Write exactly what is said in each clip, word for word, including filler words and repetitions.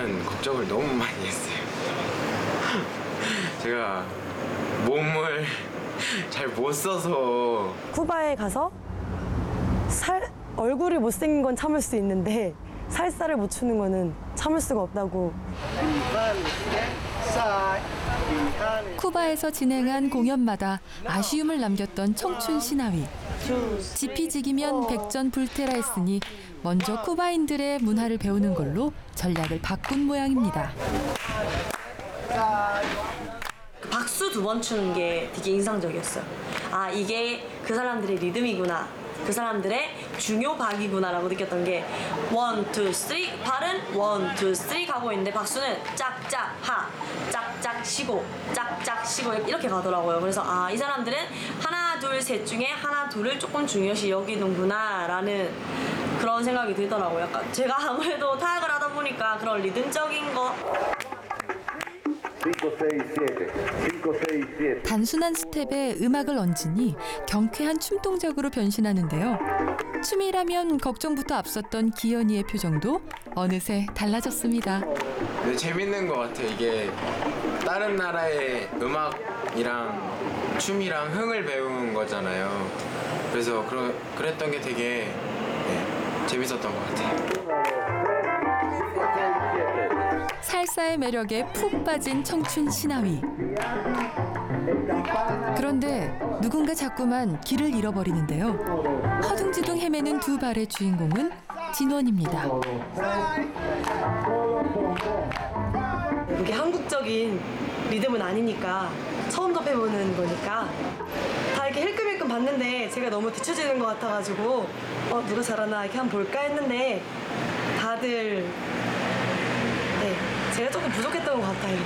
쿠바에서는 걱정을 너무 많이 했어요. 제가 몸을 잘 못 써서. 쿠바에 가서 살 얼굴이 못생긴 건 참을 수 있는데 살살을 못 추는 거는 참을 수가 없다고. 쿠바에서 진행한 공연마다 아쉬움을 남겼던 청춘 신하위. 지피지기면 백전불태라 했으니 먼저 쿠바인들의 문화를 배우는 걸로 전략을 바꾼 모양입니다. 박수 두 번 추는 게 되게 인상적이었어요. 아, 이게 그 사람들의 리듬이구나. 그 사람들의 중요 박이구나라고 느꼈던 게 원, 투, 쓰리 발은 원, 투, 쓰리 가고 있는데 박수는 짝짝 하, 짝짝 쉬고, 짝짝 쉬고 이렇게 가더라고요. 그래서 아, 이 사람들은 하나, 둘, 셋 중에 하나, 둘을 조금 중요시 여기는구나라는 그런 생각이 들더라고요. 약간 제가 아무래도 타악을 하다 보니까 그런 리듬적인 거. 단순한 스텝에 음악을 얹으니 경쾌한 춤 동작으로 변신하는데요. 춤이라면 걱정부터 앞섰던 기현이의 표정도 어느새 달라졌습니다. 근데 재밌는 것 같아요. 이게 다른 나라의 음악이랑 춤이랑 흥을 배운 거잖아요. 그래서 그러, 그랬던 게 되게 네, 재밌었던 것 같아요. 살사의 매력에 푹 빠진 청춘 신하위. 그런데 누군가 자꾸만 길을 잃어버리는데요. 허둥지둥 헤매는 두 발의 주인공은 진원입니다. 이게 한국적인 리듬은 아니니까 처음 접해보는 거니까 다 이렇게 힐끔힐끔 봤는데 제가 너무 뒤처지는 것 같아가지고 어 누가 잘하나 이렇게 한번 볼까 했는데 다들 네 제가 조금 부족했던 것 같아요.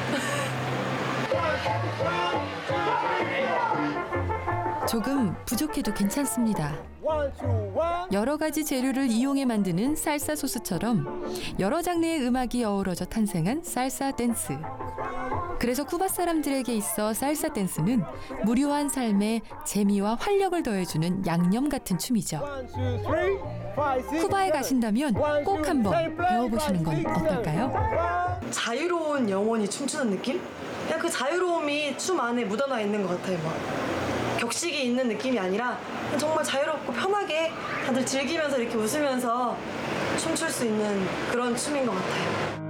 조금 부족해도 괜찮습니다. 여러 가지 재료를 이용해 만드는 살사 소스처럼 여러 장르의 음악이 어우러져 탄생한 살사 댄스. 그래서 쿠바 사람들에게 있어 살사 댄스는 무료한 삶에 재미와 활력을 더해주는 양념 같은 춤이죠. 쿠바에 가신다면 꼭 한번 배워보시는 건 어떨까요? 자유로운 영혼이 춤추는 느낌? 그냥 그 자유로움이 춤 안에 묻어나 있는 것 같아요. 막 격식이 있는 느낌이 아니라 정말 자유롭고 편하게 다들 즐기면서 이렇게 웃으면서 춤출 수 있는 그런 춤인 것 같아요.